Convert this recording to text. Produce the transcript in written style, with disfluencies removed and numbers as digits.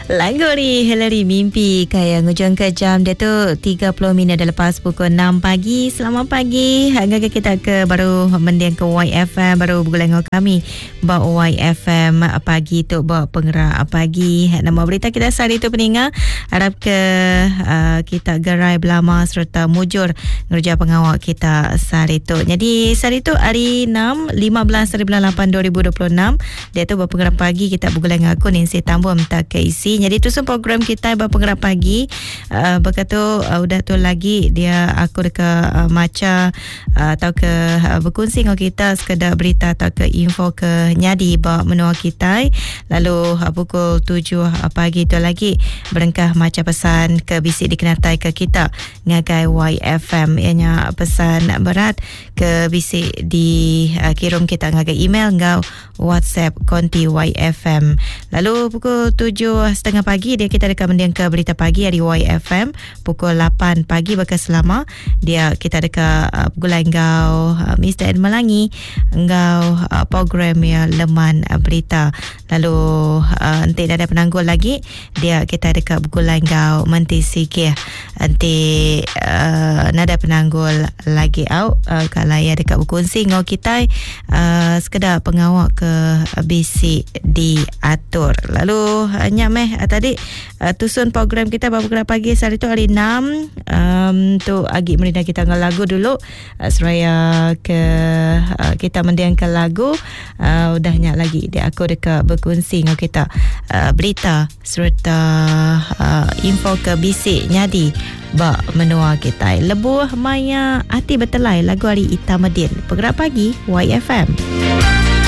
Lagu ni Hillary Mimpi kaya ngujung ke jam dia tu 30 minit dah lepas pukul 6 pagi. Selamat pagi. Agak kita ke baru mendiang ke YFM baru bergulung kami bawa YFM pagi tu bawa penggerak pagi. Nama berita kita sehari tu peningat harap ke kita gerai belama serta mujur ngerja pengawal kita sehari tu. Jadi sehari tu hari 6 15 bulan 8 2026 dia tu berpenggerak pagi kita bergulung akun Insi Tambun tak ke isi. Jadi tu semua program kita berpenggerak pagi berkata udah tu lagi dia aku dekat maca atau ke berkongsi dengan kita sekadar berita atau ke info ke nyadi bawa menua kita. Lalu pukul 7 pagi tu lagi berengkah maca pesan ke bisik dikenatai ke kita ngagai YFM ianya pesan berat ke bisik di kirim kita ngagai email ngau WhatsApp konti YFM. Lalu pukul 7:30 pagi dia kita dekat mendiang ke berita pagi hari YFM. Pukul 8 pagi bakal selama dia kita dekat gulai ngau Mr. Ed Melangi ngau program ya leman berita. Lalu nanti ada penanggul lagi dia kita dekat gulai ngau menti sikit nanti nada penanggul lagi out kalau ya dekat berkongsi ngau kita sekedar pengawak ke bisik diatur. Lalu nyameh tadi tusun program kita bergerak pagi hari tu hari 6 tu agi merida kita dengan lagu dulu seraya ke kita mendiangkan lagu udah nyak lagi dia aku dekat berkongsi dengan kita berita serta info ke bisik nyadi bak menua kita lebuh maya hati betelai lagu hari Itamadin bergerak pagi YFM.